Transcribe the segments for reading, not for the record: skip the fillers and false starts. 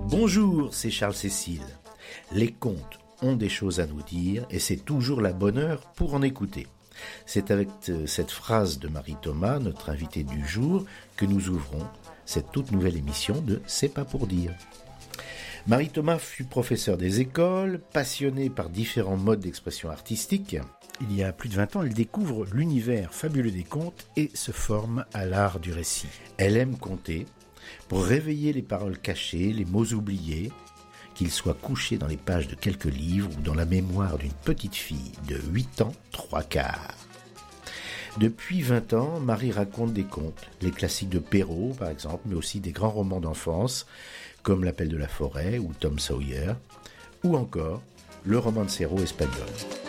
Bonjour, c'est Charles Cécile. Les contes ont des choses à nous dire et c'est toujours la bonne heure pour en écouter. C'est avec cette phrase de Marie Thomas, notre invitée du jour, que nous ouvrons cette toute nouvelle émission de C'est pas pour dire. Marie Thomas fut professeure des écoles, passionnée par différents modes d'expression artistique. Il y a plus de 20 ans, elle découvre l'univers fabuleux des contes et se forme à l'art du récit. Elle aime conter pour réveiller les paroles cachées, les mots oubliés, qu'ils soient couchés dans les pages de quelques livres ou dans la mémoire d'une petite fille de 8 ans, 3/4. Depuis 20 ans, Marie raconte des contes, les classiques de Perrault par exemple, mais aussi des grands romans d'enfance comme L'Appel de la forêt ou Tom Sawyer, ou encore le romancero espagnol.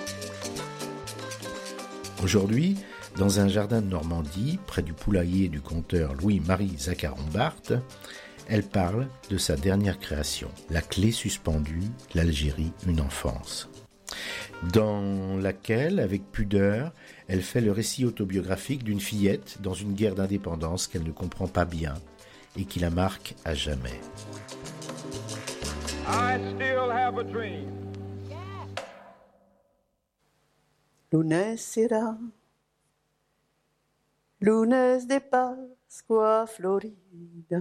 Aujourd'hui, dans un jardin de Normandie, près du poulailler du conteur Louis-Marie Zacharon-Barthes, elle parle de sa dernière création, La clé suspendue, l'Algérie, une enfance, dans laquelle, avec pudeur, elle fait le récit autobiographique d'une fillette dans une guerre d'indépendance qu'elle ne comprend pas bien et qui la marque à jamais. I still have a dream. Lunes será, lunes de Pascua Florida,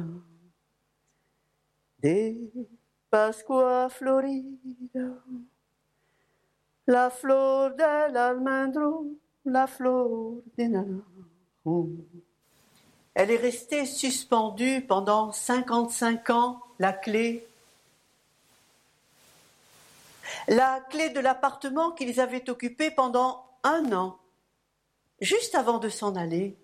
de Pascua Florida, la flor del almendro, la flor de naranjo. Elle est restée suspendue pendant 55 ans, la clé de l'appartement qu'ils avaient occupé pendant 1 an, juste avant de s'en aller.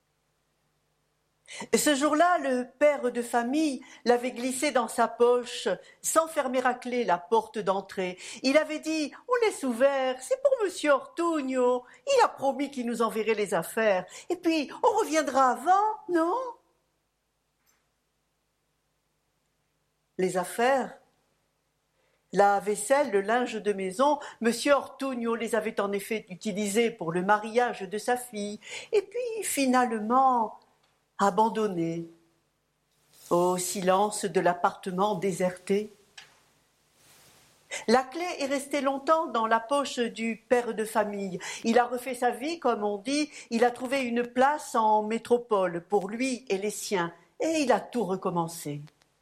Ce jour-là, le père de famille l'avait glissé dans sa poche, sans fermer à clé la porte d'entrée. Il avait dit « On laisse ouvert, c'est pour monsieur Ortugno. Il a promis qu'il nous enverrait les affaires. Et puis, on reviendra avant, non ?» Les affaires, la vaisselle, le linge de maison, monsieur Ortugno les avait en effet utilisés pour le mariage de sa fille. Et puis, finalement, abandonné au silence de l'appartement déserté. La clé est restée longtemps dans la poche du père de famille. Il a refait sa vie, comme on dit, il a trouvé une place en métropole pour lui et les siens, et il a tout recommencé.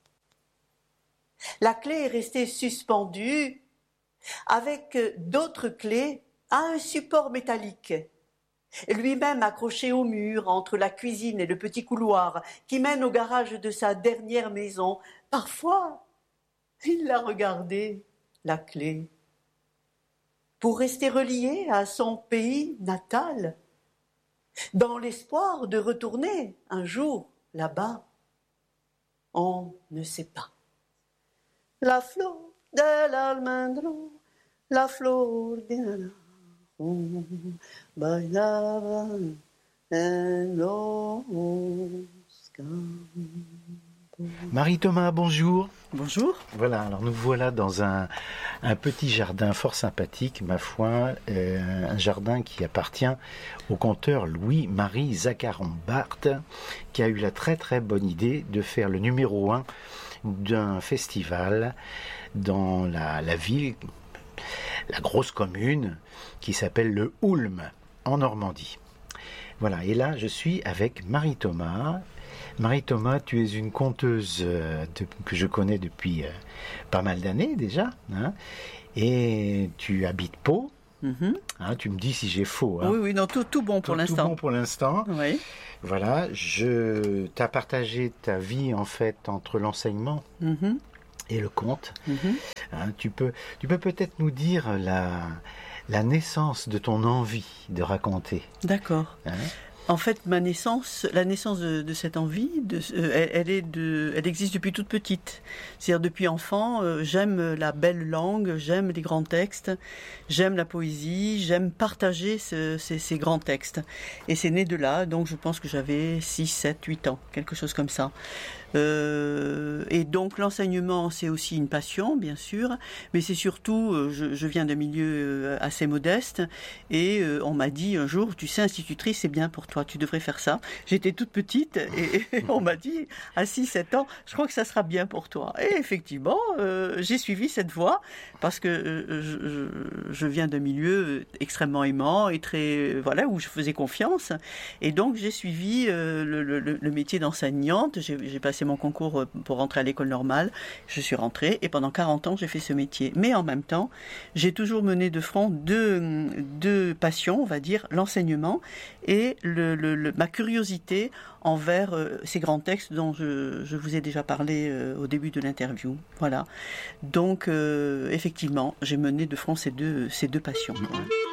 La clé est restée suspendue avec d'autres clés à un support métallique, lui-même accroché au mur entre la cuisine et le petit couloir qui mène au garage de sa dernière maison. Parfois, il l'a regardée, la clé, pour rester relié à son pays natal, dans l'espoir de retourner un jour là-bas. On ne sait pas. La flor del almendro, la flor de naranjo, bailaban en los campos. Marie Thomas, bonjour. Bonjour. Voilà, alors nous voilà dans un petit jardin fort sympathique, ma foi, un jardin qui appartient au conteur Louis-Marie Zacharon-Barthes, qui a eu la très très bonne idée de faire le numéro 1 d'un festival dans la ville, la grosse commune, qui s'appelle le Houlme, en Normandie. Voilà, et là je suis avec Marie Thomas. Marie Thomas, tu es une conteuse que je connais depuis pas mal d'années déjà, hein, et tu habites Pau. Mm-hmm. Hein, tu me dis si j'ai faux. Hein. Oui, non, tout bon pour l'instant. Tout bon pour l'instant. Oui. Voilà, tu as partagé ta vie en fait entre l'enseignement et le conte. Hein, tu peux peut-être nous dire la naissance de ton envie de raconter. D'accord. Hein? En fait, la naissance de cette envie, elle existe depuis toute petite. C'est-à-dire depuis enfant, j'aime la belle langue, j'aime les grands textes, j'aime la poésie, j'aime partager ces grands textes. Et c'est né de là, donc je pense que j'avais 6, 7, 8 ans, quelque chose comme ça. Et donc l'enseignement, c'est aussi une passion, bien sûr, mais c'est surtout, je viens d'un milieu assez modeste, et on m'a dit un jour, tu sais, institutrice, c'est bien pour toi, tu devrais faire ça. J'étais toute petite, et on m'a dit, à 6-7 ans, je crois que ça sera bien pour toi. Et effectivement, j'ai suivi cette voie, parce que je viens d'un milieu extrêmement aimant, et très, voilà, où je faisais confiance, et donc j'ai suivi le métier d'enseignante. J'ai passé mon concours pour rentrer à l'école normale, je suis rentrée, et pendant 40 ans j'ai fait ce métier. Mais en même temps, j'ai toujours mené de front deux passions, on va dire, l'enseignement et ma curiosité envers ces grands textes dont je vous ai déjà parlé au début de l'interview. Voilà. Donc effectivement, j'ai mené de front ces deux passions. Ouais.